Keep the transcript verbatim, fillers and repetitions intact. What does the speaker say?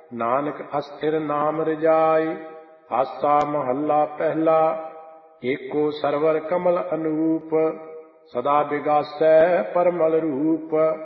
ਨਾਨਕ ਅਸਥਿਰ ਨਾਮ ਰਜਾਈ। ਆਸਾ ਮਹੱਲਾ ਪਹਿਲਾ। ਏਕੋ ਸਰਵਰ ਕਮਲ ਅਨੂਪ, ਸਦਾ ਬਿਗਾਸੈ ਪਰਮਲ ਰੂਪ।